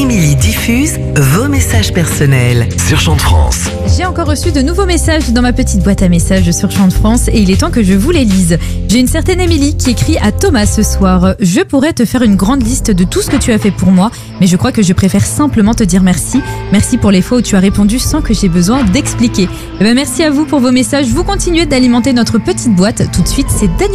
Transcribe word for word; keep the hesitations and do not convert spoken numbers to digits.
Émilie diffuse vos messages personnels sur Chant de France. J'ai encore reçu de nouveaux messages dans ma petite boîte à messages sur Chant de France et il est temps que je vous les lise. J'ai une certaine Émilie qui écrit à Thomas ce soir. Je pourrais te faire une grande liste de tout ce que tu as fait pour moi, mais je crois que je préfère simplement te dire merci. Merci pour les fois où tu as répondu sans que j'ai besoin d'expliquer. Eh ben merci à vous pour vos messages. Vous continuez d'alimenter notre petite boîte. Tout de suite, c'est Daniel.